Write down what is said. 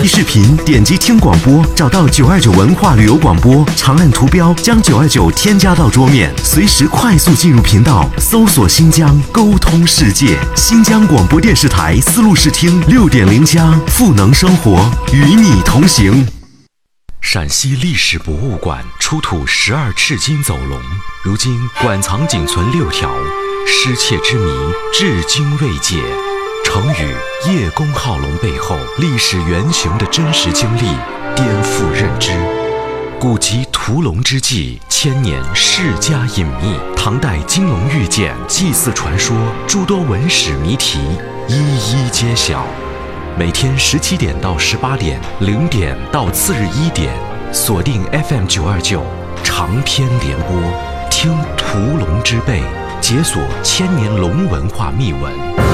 视频，点击听广播，找到929文化旅游广播，长按图标将929添加到桌面，随时快速进入频道，搜索新疆，沟通世界。新疆广播电视台丝路视听6.0+，赋能生活，与你同行。陕西历史博物馆出土12赤金走龙，如今馆藏仅存6条，失窃之谜至今未解。成语“叶公好龙”背后历史原型的真实经历颠覆认知。古籍屠龙之际，千年世家隐秘，唐代金龙玉剑、祭祀传说，诸多文史谜题一一揭晓。每天17点到18点，0点到次日1点，锁定 FM 929长篇联播，听屠龙之辈，解锁千年龙文化秘闻。